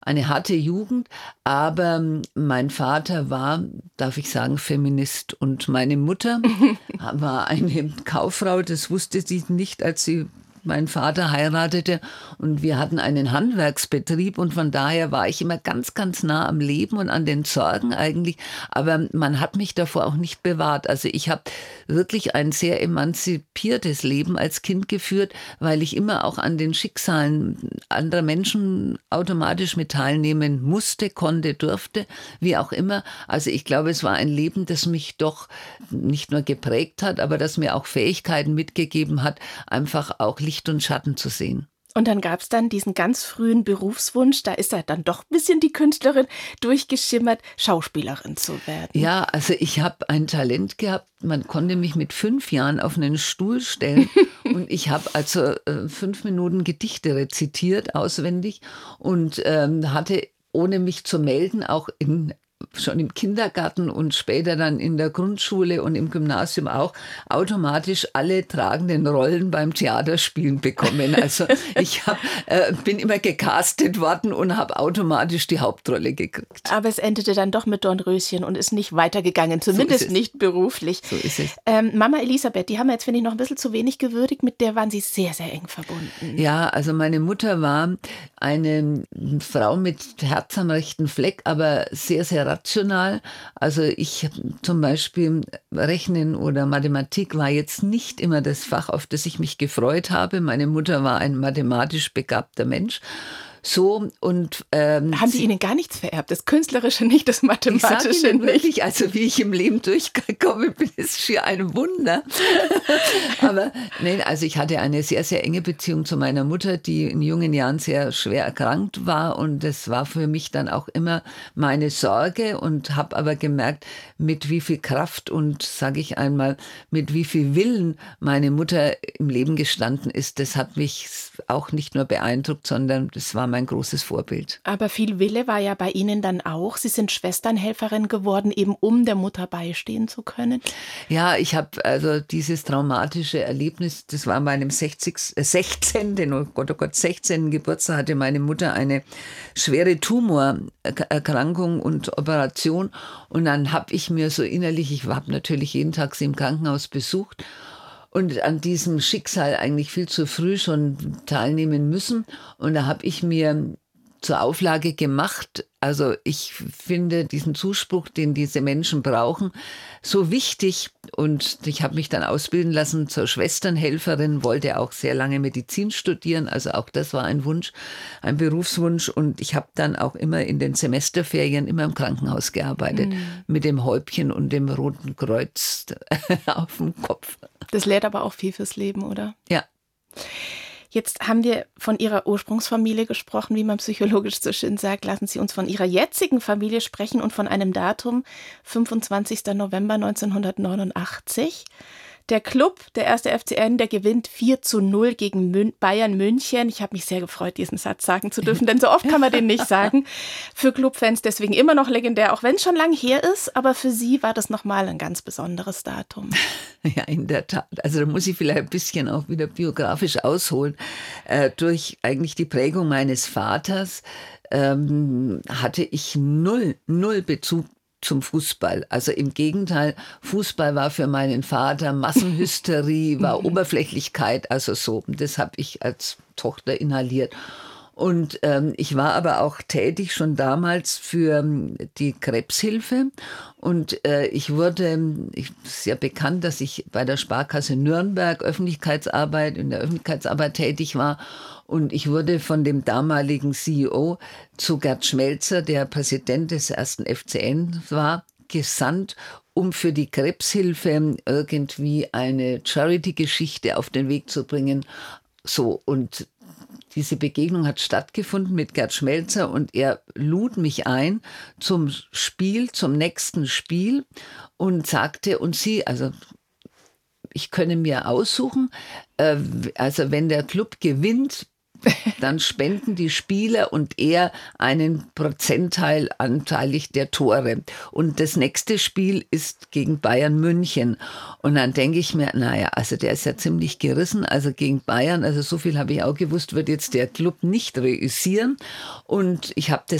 eine harte Jugend, aber mein Vater war, darf ich sagen, Feminist und meine Mutter war eine Kauffrau, das wusste sie nicht, als sie meinen Vater heiratete, und wir hatten einen Handwerksbetrieb und von daher war ich immer ganz, ganz nah am Leben und an den Sorgen eigentlich, aber man hat mich davor auch nicht bewahrt. Also ich habe wirklich ein sehr emanzipiertes Leben als Kind geführt, weil ich immer auch an den Schicksalen anderer Menschen automatisch mit teilnehmen musste, konnte, durfte, wie auch immer. Also ich glaube, es war ein Leben, das mich doch nicht nur geprägt hat, aber das mir auch Fähigkeiten mitgegeben hat, einfach auch Licht und Schatten zu sehen. Und dann gab es dann diesen ganz frühen Berufswunsch, da ist ja dann doch ein bisschen die Künstlerin durchgeschimmert, Schauspielerin zu werden. Ja, also ich habe ein Talent gehabt, man konnte mich mit 5 Jahren auf einen Stuhl stellen und ich habe also 5 Minuten Gedichte rezitiert auswendig und hatte, ohne mich zu melden, auch schon im Kindergarten und später dann in der Grundschule und im Gymnasium auch automatisch alle tragenden Rollen beim Theaterspielen bekommen. Also ich bin immer gecastet worden und habe automatisch die Hauptrolle gekriegt. Aber es endete dann doch mit Dornröschen und ist nicht weitergegangen, zumindest so nicht beruflich. So ist es. Mama Elisabeth, die haben wir jetzt, finde ich, noch ein bisschen zu wenig gewürdigt, mit der waren Sie sehr, sehr eng verbunden. Ja, also meine Mutter war eine Frau mit Herz am rechten Fleck, aber sehr, sehr rational. Also ich zum Beispiel Rechnen oder Mathematik war jetzt nicht immer das Fach, auf das ich mich gefreut habe. Meine Mutter war ein mathematisch begabter Mensch. So und haben Sie Ihnen gar nichts vererbt? Das Künstlerische nicht, das Mathematische ich sage Ihnen nicht? Wirklich, also wie ich im Leben durchgekommen bin, ist schier ein Wunder. Aber nein, also ich hatte eine sehr, sehr enge Beziehung zu meiner Mutter, die in jungen Jahren sehr schwer erkrankt war und das war für mich dann auch immer meine Sorge und habe aber gemerkt, mit wie viel Kraft und, sage ich einmal, mit wie viel Willen meine Mutter im Leben gestanden ist. Das hat mich auch nicht nur beeindruckt, sondern das war mein großes Vorbild. Aber viel Wille war ja bei Ihnen dann auch. Sie sind Schwesternhelferin geworden, eben um der Mutter beistehen zu können. Ja, ich habe also dieses traumatische Erlebnis, das war an meinem 16. Oh Gott, 16. Geburtstag hatte meine Mutter eine schwere Tumorerkrankung und Operation. Und dann habe ich mir so innerlich, ich habe natürlich jeden Tag sie im Krankenhaus besucht, und an diesem Schicksal eigentlich viel zu früh schon teilnehmen müssen. Und da habe ich mir zur Auflage gemacht, also ich finde diesen Zuspruch, den diese Menschen brauchen, so wichtig. Und ich habe mich dann ausbilden lassen zur Schwesternhelferin, wollte auch sehr lange Medizin studieren. Also auch das war ein Wunsch, ein Berufswunsch. Und ich habe dann auch immer in den Semesterferien immer im Krankenhaus gearbeitet, mit dem Häubchen und dem Roten Kreuz auf dem Kopf. Das lehrt aber auch viel fürs Leben, oder? Ja. Jetzt haben wir von Ihrer Ursprungsfamilie gesprochen, wie man psychologisch so schön sagt. Lassen Sie uns von Ihrer jetzigen Familie sprechen und von einem Datum, 25. November 1989. Der Club, der 1. FCN, der gewinnt 4:0 gegen Bayern München. Ich habe mich sehr gefreut, diesen Satz sagen zu dürfen, denn so oft kann man den nicht sagen. Für Clubfans deswegen immer noch legendär, auch wenn es schon lang her ist. Aber für Sie war das nochmal ein ganz besonderes Datum. Ja, in der Tat. Also da muss ich vielleicht ein bisschen auch wieder biografisch ausholen. Durch eigentlich die Prägung meines Vaters hatte ich null Bezug zum Fußball. Also im Gegenteil, Fußball war für meinen Vater Massenhysterie, war Oberflächlichkeit, also so. Das habe ich als Tochter inhaliert. Und ich war aber auch tätig schon damals für die Krebshilfe. Und es ist ja bekannt, dass ich bei der Sparkasse Nürnberg in der Öffentlichkeitsarbeit tätig war. Und ich wurde von dem damaligen CEO zu Gerd Schmelzer, der Präsident des 1. FCN war, gesandt, um für die Krebshilfe irgendwie eine Charity-Geschichte auf den Weg zu bringen. So, und diese Begegnung hat stattgefunden mit Gerd Schmelzer und er lud mich ein zum nächsten Spiel und sagte, und Sie, also ich könne mir aussuchen, also wenn der Club gewinnt, Dann spenden die Spieler und er einen Prozentteil anteilig der Tore. Und das nächste Spiel ist gegen Bayern München. Und dann denke ich mir, naja, also der ist ja ziemlich gerissen. Also gegen Bayern, also so viel habe ich auch gewusst, wird jetzt der Club nicht reüssieren. Und ich habe das